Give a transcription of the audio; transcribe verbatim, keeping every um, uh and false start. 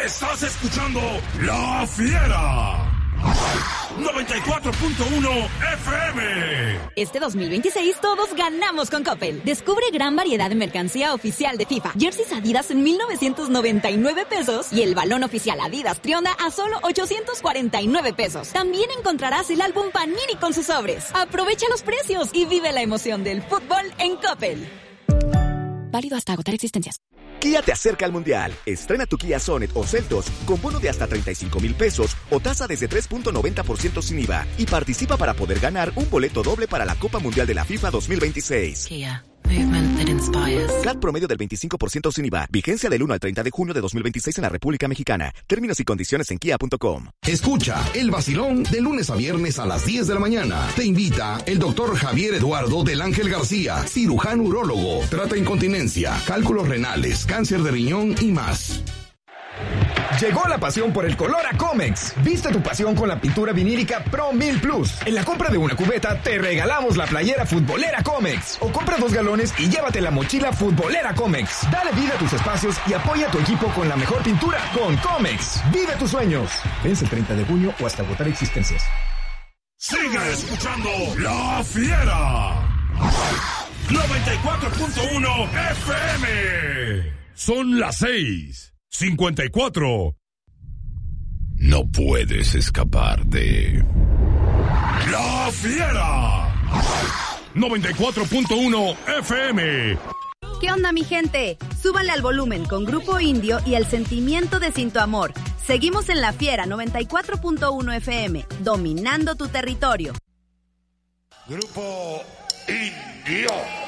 Estás escuchando La Fiera. noventa y cuatro punto uno F M. Este dos mil veintiséis todos ganamos con Coppel. Descubre gran variedad de mercancía oficial de FIFA. Jerseys Adidas en mil novecientos noventa y nueve pesos y el balón oficial Adidas Trionda a solo ochocientos cuarenta y nueve pesos. También encontrarás el álbum Panini con sus sobres. Aprovecha los precios y vive la emoción del fútbol en Coppel. Válido hasta agotar existencias. Kia te acerca al Mundial. Estrena tu Kia Sonet o Seltos con bono de hasta treinta y cinco mil pesos o tasa desde tres punto noventa por ciento sin I V A. Y participa para poder ganar un boleto doble para la Copa Mundial de la FIFA dos mil veintiséis. Kia. Movement that inspires. C A T promedio del veinticinco por ciento sin I V A. Vigencia del uno al treinta de junio de dos mil veintiséis en la República Mexicana. Términos y condiciones en kia punto com. Escucha El Vacilón de lunes a viernes a las diez de la mañana. Te invita el doctor Javier Eduardo del Ángel García, cirujano urólogo. Trata incontinencia, cálculos renales, cáncer de riñón y más. Llegó la pasión por el color a Comex. Viste tu pasión con la pintura vinílica Pro mil Plus. En la compra de una cubeta te regalamos la playera futbolera Comex. O compra dos galones y llévate la mochila futbolera Comex. Dale vida a tus espacios y apoya a tu equipo con la mejor pintura con Comex. Vive tus sueños. Vence el treinta de junio o hasta agotar existencias. Sigue escuchando La Fiera. noventa y cuatro punto uno F M. Son las seis. cincuenta y cuatro. No puedes escapar de La Fiera. noventa y cuatro punto uno F M. ¿Qué onda, mi gente? Súbanle al volumen con Grupo Indio y El Sentimiento de Sin Tu Amor. Seguimos en La Fiera noventa y cuatro punto uno F M, dominando tu territorio. Grupo Indio.